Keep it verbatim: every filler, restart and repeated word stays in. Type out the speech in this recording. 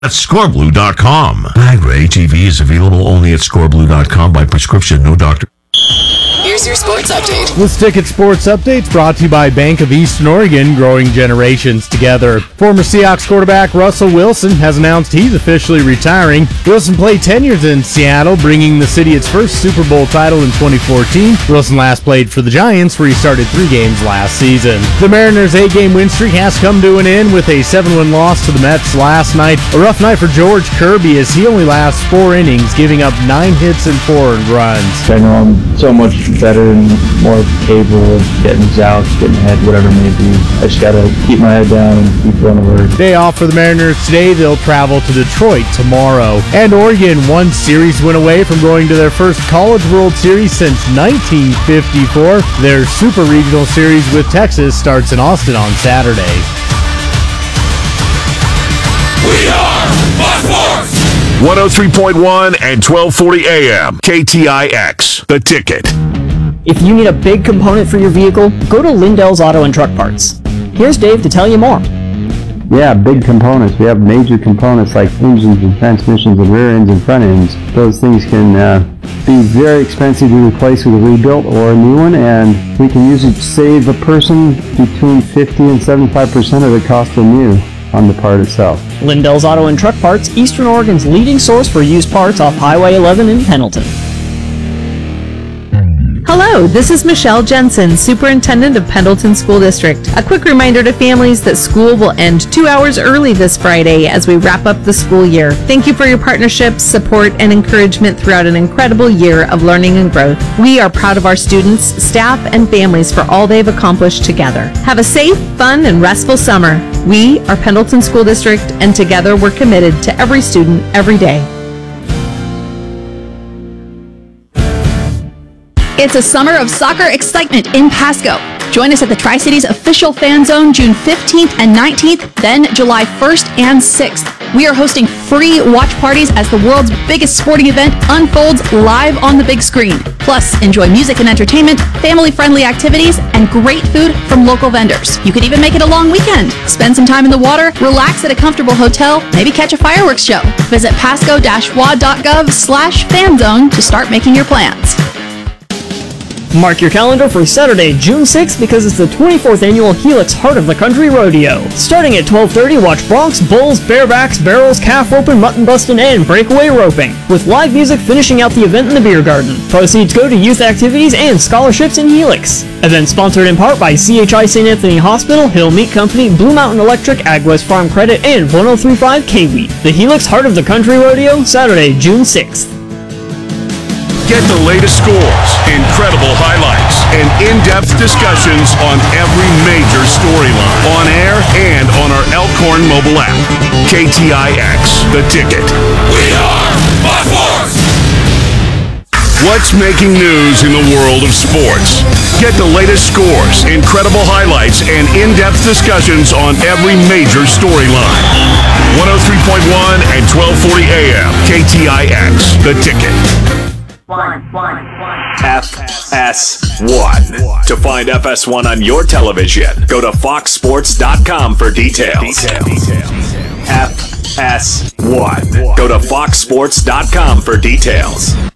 At score blue dot com. Viagra H E V is available only at score blue dot com by prescription. No doctor. Here's your sports update. This Ticket Sports Update's brought to you by Bank of Eastern Oregon, growing generations together. Former Seahawks quarterback Russell Wilson has announced he's officially retiring. Wilson played ten years in Seattle, bringing the city its first Super Bowl title in twenty fourteen. Wilson last played for the Giants, where he started three games last season. The Mariners' eight-game win streak has come to an end with a seven-one loss to the Mets last night. A rough night for George Kirby as he only lasts four innings, giving up nine hits and four earned runs. I know I'm so much better and more capable of getting outs, getting ahead, whatever it may be. I just gotta keep my head down and keep going to work. Day off for the Mariners today. They'll travel to Detroit tomorrow. And Oregon, one series win away from going to their first College World Series since nineteen fifty-four. Their Super Regional Series with Texas starts in Austin on Saturday. We are Fox Sports! one oh three point one and twelve forty A M. K T I X, The Ticket. If you need a big component for your vehicle, go to Lindell's Auto and Truck Parts. Here's Dave to tell you more. Yeah, big components. We have major components like engines and transmissions and rear ends and front ends. Those things can uh, be very expensive to replace with a rebuilt or a new one, and we can usually save a person between fifty and seventy-five percent of the cost of new on the part itself. Lindell's Auto and Truck Parts, Eastern Oregon's leading source for used parts off Highway eleven in Pendleton. Hello, this is Michelle Jensen, Superintendent of Pendleton School District. A quick reminder to families that school will end two hours early this Friday as we wrap up the school year. Thank you for your partnership, support, and encouragement throughout an incredible year of learning and growth. We are proud of our students, staff, and families for all they've accomplished together. Have a safe, fun, and restful summer. We are Pendleton School District, and together we're committed to every student, every day. It's a summer of soccer excitement in Pasco. Join us at the Tri-Cities official fan zone June fifteenth and nineteenth, then July first and sixth. We are hosting free watch parties as the world's biggest sporting event unfolds live on the big screen. Plus, enjoy music and entertainment, family-friendly activities, and great food from local vendors. You could even make it a long weekend. Spend some time in the water, relax at a comfortable hotel, maybe catch a fireworks show. Visit pasco-wa.gov slash fan zone to start making your plans. Mark your calendar for Saturday, June sixth, because it's the twenty-fourth annual Helix Heart of the Country Rodeo. Starting at twelve thirty, watch broncs, bulls, barebacks, barrels, calf roping, mutton busting, and breakaway roping, with live music finishing out the event in the beer garden. Proceeds go to youth activities and scholarships in Helix. Event sponsored in part by C H I Saint Anthony Hospital, Hill Meat Company, Blue Mountain Electric, AgWest Farm Credit, and one oh three point five K-Wheat. The Helix Heart of the Country Rodeo, Saturday, June sixth. Get the latest scores, incredible highlights, and in-depth discussions on every major storyline, on air and on our Elkhorn mobile app. K T I X, The Ticket. We are Fox Sports! What's making news in the world of sports? Get the latest scores, incredible highlights, and in-depth discussions on every major storyline. one oh three point one and twelve forty A M. K T I X, The Ticket. F S one. To find F S one on your television, go to fox sports dot com for details. F S one. Go to fox sports dot com for details.